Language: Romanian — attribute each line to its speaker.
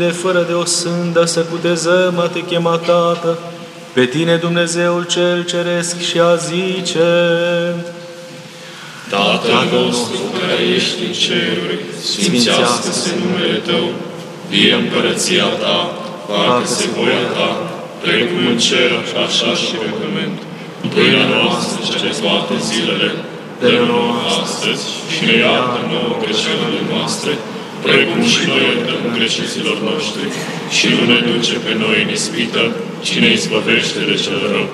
Speaker 1: fără de o sândă să cutezăm a te chema Tată, pe tine Dumnezeul cel ceresc și a zice:
Speaker 2: Tatăl nostru care ești în ceruri, sfințească-se numele Tău, vie împărăția Ta, facă-se voia Ta, precum în cer, așa și pe pământ. Pâinea noastră cea de toate zilele, dă-ne nouă astăzi și ne iartă nouă greșelile noastre, precum și noi iertăm greșiților noștri. Și nu ne duce pe noi în ispită, ci ne izbăvește de cel rău.